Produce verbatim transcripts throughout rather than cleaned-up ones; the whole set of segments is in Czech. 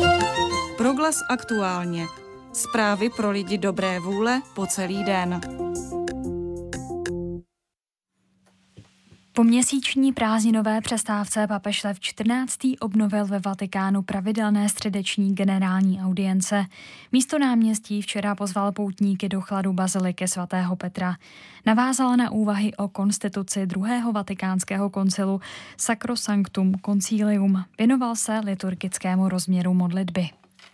Proglas aktuálně. Zprávy pro lidi dobré vůle po celý den. Po měsíční prázdninové přestávce papež Lev čtrnáctý obnovil ve Vatikánu pravidelné středeční generální audience. Místo náměstí včera pozval poutníky do chladu baziliky svatého Petra. Navázal na úvahy o konstituci druhého vatikánského koncilu Sacrosanctum Concilium. Věnoval se liturgickému rozměru modlitby.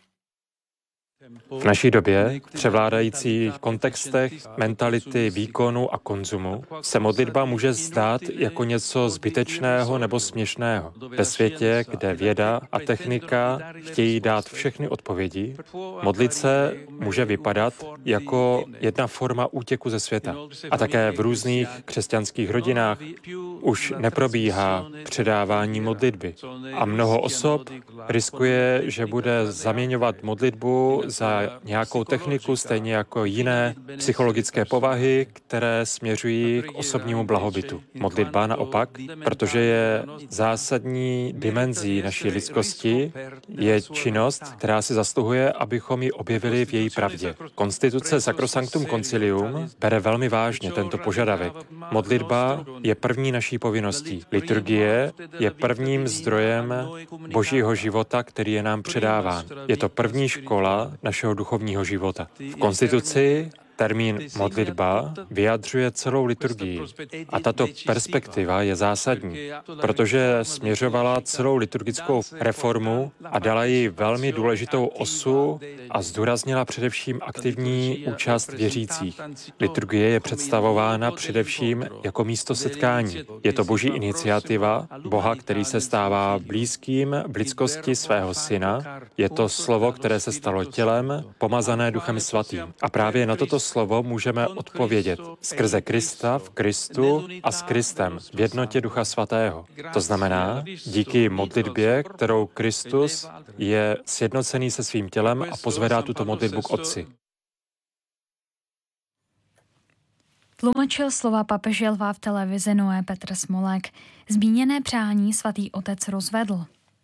V naší době, převládající v kontextech mentality výkonu a konzumu, se modlitba může zdát jako něco zbytečného nebo směšného. Ve světě, kde věda a technika chtějí dát všechny odpovědi, modlit se může vypadat jako jedna forma útěku ze světa. A také v různých křesťanských rodinách už neprobíhá předávání modlitby. A mnoho osob riskuje, že bude zaměňovat modlitbu za nějakou techniku, stejně jako jiné psychologické povahy, které směřují k osobnímu blahobytu. Modlitba naopak, protože je zásadní dimenzí naší lidskosti, je činnost, která si zasluhuje, abychom ji objevili v její pravdě. Konstituce Sacrosanctum Concilium bere velmi vážně tento požadavek. Modlitba je první naší povinností. Liturgie je prvním zdrojem božího života, který je nám předáván. Je to první škola našeho duchovního života. V konstituci termín modlitba vyjadřuje celou liturgii a tato perspektiva je zásadní, protože směřovala celou liturgickou reformu a dala jí velmi důležitou osu a zdůraznila především aktivní účast věřících. Liturgie je představována především jako místo setkání. Je to boží iniciativa, Boha, který se stává blízkým v lidskosti svého syna. Je to slovo, které se stalo tělem, pomazané Duchem svatým. A právě na toto slovo můžeme odpovědět skrze Krista v Kristu a s Kristem v jednotě Ducha svatého. To znamená, díky modlitbě, kterou Kristus je sjednocený se svým tělem a pozvedá tuto modlitbu k Otci. Tlumočil slova papeže Lva v televizi Noé Petr Smolek. Zmíněné přání svatý otec rozvedl.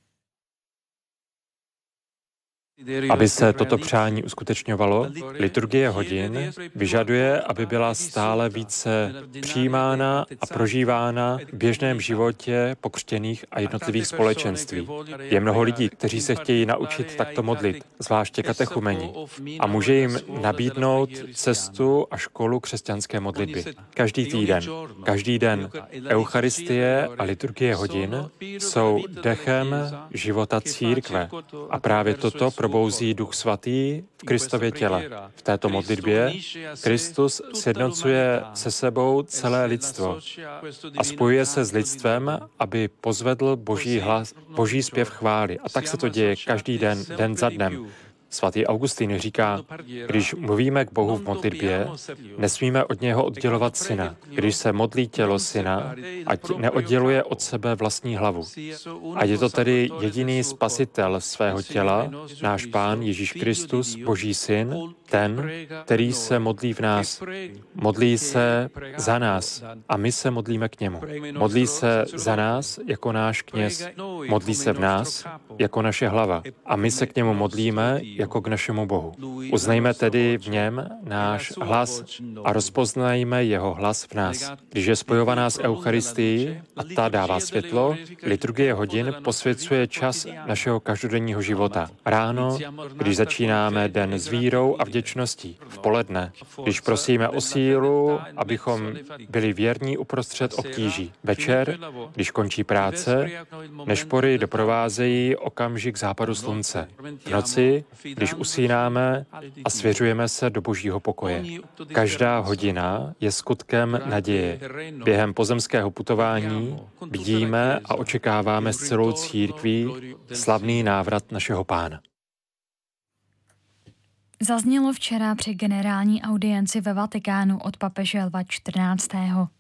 Aby se toto přání uskutečňovalo, liturgie hodin vyžaduje, aby byla stále více přijímána a prožívána v běžném životě pokřtěných a jednotlivých společenství. Je mnoho lidí, kteří se chtějí naučit takto modlit, zvláště katechumeni, a může jim nabídnout cestu a školu křesťanské modlitby. Každý týden, každý den Eucharistie a liturgie hodin jsou dechem života církve a právě toto probouzí Duch svatý v Kristově těle. V této modlitbě Kristus sjednocuje se sebou celé lidstvo a spojuje se s lidstvem, aby pozvedl boží hlas, boží zpěv chvály. A tak se to děje každý den, den za dnem. Svatý Augustín říká, když mluvíme k Bohu v modlitbě, nesmíme od něho oddělovat syna. Když se modlí tělo syna, ať neodděluje od sebe vlastní hlavu. A je to tedy jediný spasitel svého těla, náš Pán Ježíš Kristus, Boží syn, ten, který se modlí v nás. Modlí se za nás a my se modlíme k němu. Modlí se za nás jako náš kněz. Modlí se v nás jako naše hlava. A my se k němu modlíme jako k našemu Bohu. Uznejme tedy v něm náš hlas a rozpoznajme jeho hlas v nás. Když je spojovaná s Eucharistií a ta dává světlo, liturgie hodin posvěcuje čas našeho každodenního života. Ráno, když začínáme den s vírou a vděčností. V poledne, když prosíme o sílu, abychom byli věrní uprostřed obtíží. Večer, když končí práce, nešpory doprovázejí okamžik západu slunce. V noci, když usínáme a svěřujeme se do božího pokoje. Každá hodina je skutkem naděje. Během pozemského putování vidíme a očekáváme s celou církví slavný návrat našeho Pána. Zaznělo včera při generální audienci ve Vatikánu od papeže Lva čtrnáctého.